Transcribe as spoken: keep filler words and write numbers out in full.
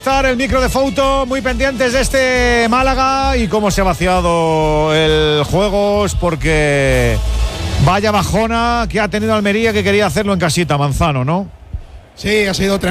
El micro de Fouto, muy pendientes de este Málaga y cómo se ha vaciado el juego, es porque vaya bajona que ha tenido Almería, que quería hacerlo en casita, Manzano, ¿no? Sí, ha sido tremendo.